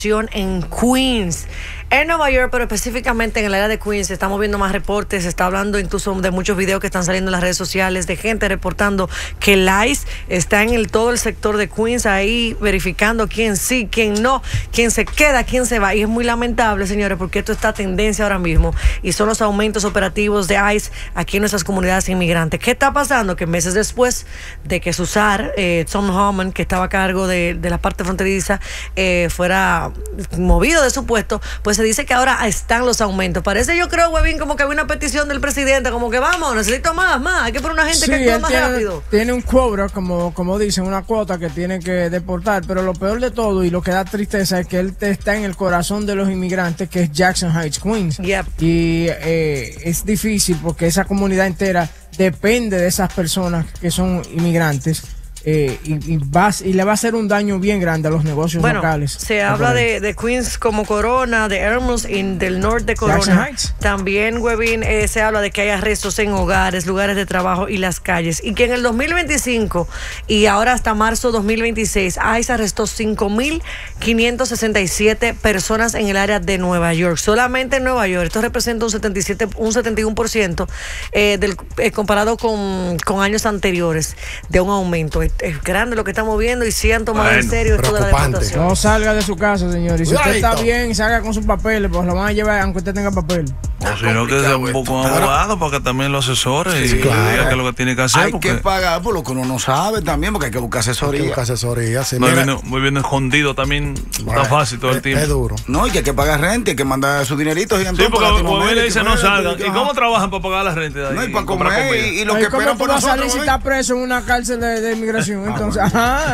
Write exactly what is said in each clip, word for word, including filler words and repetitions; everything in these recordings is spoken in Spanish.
en Queens, en Nueva York, pero específicamente en el área de Queens. Estamos viendo más reportes, se está hablando incluso de muchos videos que están saliendo en las redes sociales de gente reportando que el ICE está en el, todo el sector de Queens ahí verificando quién sí, quién no, quién se queda, quién se va. Y es muy lamentable, señores, porque esto está tendencia ahora mismo y son los aumentos operativos de ICE aquí en nuestras comunidades inmigrantes. ¿Qué está pasando? Que meses después de que Susar, eh, Tom Homan, que estaba a cargo de, de la parte fronteriza, eh, fuera movido de su puesto, pues se dice que ahora están los aumentos. Parece, yo creo, Webin, como que había una petición del presidente, como que vamos, necesito más, más, hay que poner una gente sí, que actúe más tiene, rápido. Tiene un quota, como, como dicen, una cuota que tiene que deportar, pero lo peor de todo y lo que da tristeza es que él está en el corazón de los inmigrantes, que es Jackson Heights, Queens. Yep. Y eh, es difícil porque esa comunidad entera depende de esas personas que son inmigrantes. Eh, y, y, va, y le va a hacer un daño bien grande a los negocios bueno, locales. Se habla de, de Queens como Corona, de Elmhurst y del norte de Corona. También, Webin, eh, se habla de que hay arrestos en hogares, lugares de trabajo y las calles. Y que en el dos mil veinticinco y ahora hasta marzo dos mil veintiséis, ICE arrestó cinco mil quinientas sesenta y siete personas en el área de Nueva York. Solamente en Nueva York. Esto representa un setenta y siete, un setenta y uno por ciento eh, del, eh, comparado con, con años anteriores de un aumento. Es grande lo que estamos viendo y sí han tomado bueno, en serio esto de la deportación. No salga de su casa, señor. Y si usted está bien, salga con sus papeles, pues lo van a llevar aunque usted tenga papel. O si no, que sea un poco abogado para que también lo asesore sí, y claro. diga qué es lo que tiene que hacer. Hay porque... que pagar por lo que uno no sabe también, porque hay que buscar asesoría. Hay que buscar asesoría. Sí, muy, bien, muy bien escondido también, bueno, está fácil todo el tiempo. Es duro. No, y que hay que pagar renta, hay que mandar sus dineritos. Y sí, porque Bobby le dice no salgan. ¿Y cómo trabajan para pagar la renta? No, y para comer y, y lo que esperan por nosotros. ¿Cómo salir si está preso en una cárcel de, de inmigración? Entonces, ajá,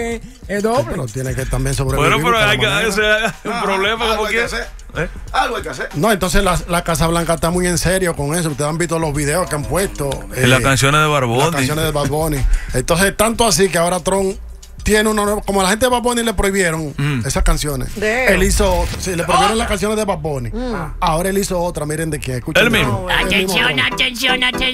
es doble. Pero tiene que también sobrevivir. Bueno, pero hay que hacer un problema como que ¿Eh? Algo hay que hacer. No, entonces la, la Casa Blanca está muy en serio con eso. Ustedes han visto los videos que han puesto. Y eh, las canciones de Bad Bunny. Las canciones de Bad Bunny. Entonces, tanto así que ahora Trump tiene una nueva. Como a la gente de Bad Bunny le prohibieron mm. esas canciones. De él hizo otra. Sí, le prohibieron oh. las canciones de Bad Bunny. Mm. Ahora él hizo otra. Miren de quién. Escuchen. El mismo. Atención, atención, atención.